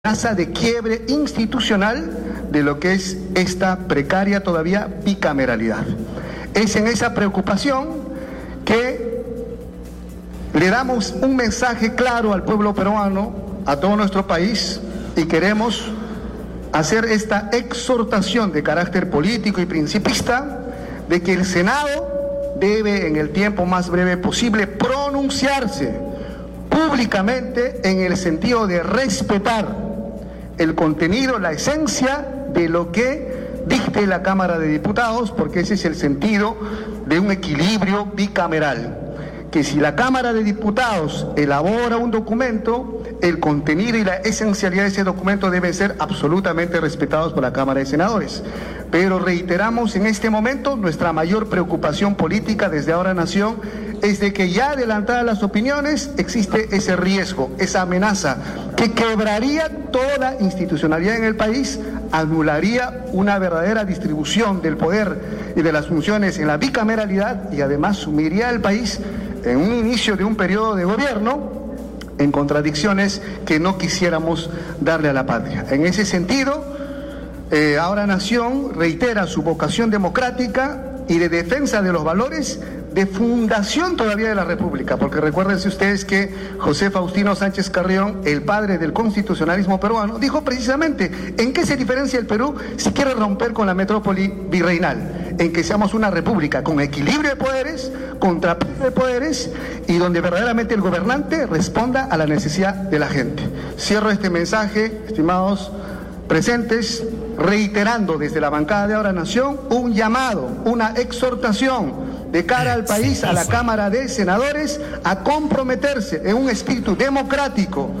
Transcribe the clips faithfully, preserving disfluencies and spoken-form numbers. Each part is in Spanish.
amenaza de quiebre institucional de lo que es esta precaria todavía bicameralidad. Es en esa preocupación que le damos un mensaje claro al pueblo peruano, a todo nuestro país, y queremos hacer esta exhortación de carácter político y principista de que el Senado debe en el tiempo más breve posible pronunciarse públicamente en el sentido de respetar el contenido, la esencia de lo que dicte la Cámara de Diputados, porque ese es el sentido de un equilibrio bicameral. Que si la Cámara de Diputados elabora un documento, el contenido y la esencialidad de ese documento deben ser absolutamente respetados por la Cámara de Senadores. Pero reiteramos en este momento nuestra mayor preocupación política desde Ahora Nación es de que ya adelantadas las opiniones existe ese riesgo, esa amenaza que quebraría toda institucionalidad en el país, anularía una verdadera distribución del poder y de las funciones en la bicameralidad y además sumiría al país en un inicio de un periodo de gobierno en contradicciones que no quisiéramos darle a la patria. En ese sentido, eh, Ahora Nación reitera su vocación democrática y de defensa de los valores de fundación todavía de la República, porque recuérdense ustedes que José Faustino Sánchez Carrión, el padre del constitucionalismo peruano, dijo precisamente en qué se diferencia el Perú si quiere romper con la metrópoli virreinal, en que seamos una república con equilibrio de poderes, contrapeso de poderes y donde verdaderamente el gobernante responda a la necesidad de la gente. Cierro este mensaje, estimados presentes, reiterando desde la bancada de Ahora Nación un llamado, una exhortación de cara al país, a la Cámara de Senadores, a comprometerse en un espíritu democrático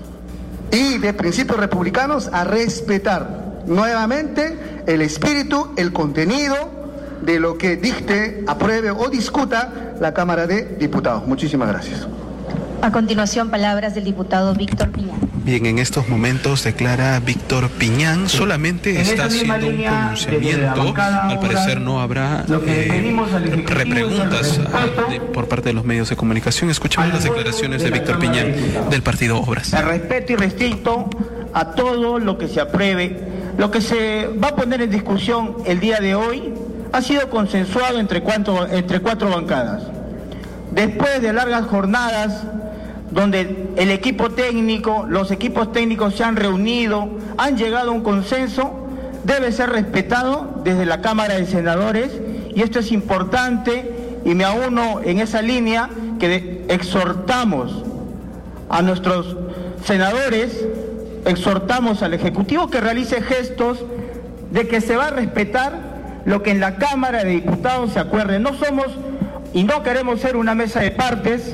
y de principios republicanos a respetar nuevamente el espíritu, el contenido de lo que dicte, apruebe o discuta la Cámara de Diputados. Muchísimas gracias. A continuación, palabras del diputado Víctor Piñán. Bien, en estos momentos declara Víctor Piñán, solamente en está haciendo un pronunciamiento, al parecer no habrá eh, repreguntas a, de, por parte de los medios de comunicación. Escuchemos las declaraciones de Víctor Piñán del partido Obras. El respeto irrestricto a todo lo que se apruebe, lo que se va a poner en discusión el día de hoy, ha sido consensuado entre cuatro, entre cuatro bancadas. Después de largas jornadas, donde el equipo técnico, los equipos técnicos se han reunido, han llegado a un consenso, debe ser respetado desde la Cámara de Senadores, y esto es importante, y me auno en esa línea que de, exhortamos a nuestros senadores, exhortamos al Ejecutivo que realice gestos de que se va a respetar lo que en la Cámara de Diputados se acuerde. No somos y no queremos ser una mesa de partes.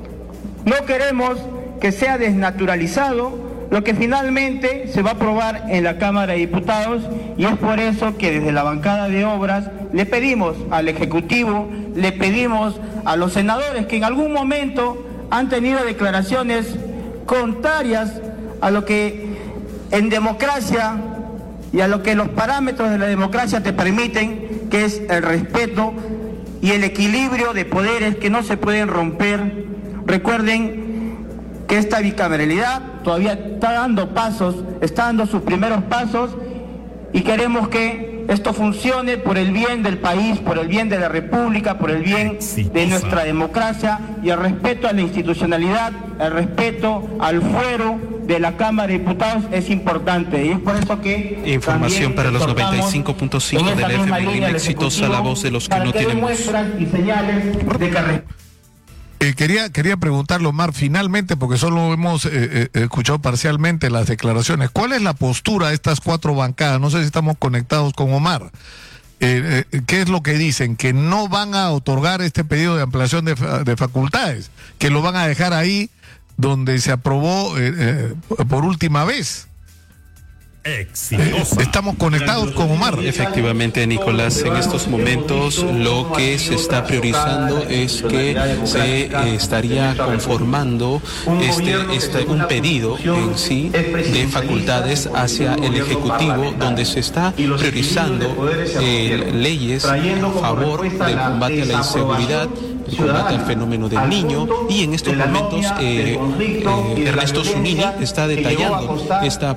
No queremos que sea desnaturalizado lo que finalmente se va a aprobar en la Cámara de Diputados, y es por eso que desde la bancada de Obras le pedimos al Ejecutivo, le pedimos a los senadores que en algún momento han tenido declaraciones contrarias a lo que en democracia y a lo que los parámetros de la democracia te permiten, que es el respeto y el equilibrio de poderes que no se pueden romper. Recuerden que esta bicameralidad todavía está dando pasos, está dando sus primeros pasos, y queremos que esto funcione por el bien del país, por el bien de la República, por el bien de nuestra democracia, y el respeto a la institucionalidad, el respeto al fuero de la Cámara de Diputados es importante, y es por eso que información para los noventa y cinco punto cinco del F M I, exitosa la voz de los que no tienen voz. Y señales de que Eh, quería, quería preguntarlo, Omar, finalmente, porque solo hemos eh, eh, escuchado parcialmente las declaraciones. ¿Cuál es la postura de estas cuatro bancadas? No sé si estamos conectados con Omar. Eh, eh, ¿Qué es lo que dicen? Que no van a otorgar este pedido de ampliación de, de facultades, que lo van a dejar ahí donde se aprobó eh, eh, por última vez. Exitosa. Estamos conectados con Omar. Efectivamente, Nicolás, en estos momentos lo que se está priorizando es que se eh, estaría conformando este, este un pedido en sí de facultades hacia el Ejecutivo, donde se está priorizando eh, leyes a favor del combate a la inseguridad, el combate al fenómeno del niño, y en estos momentos eh, eh, Ernesto Zunini está detallando esta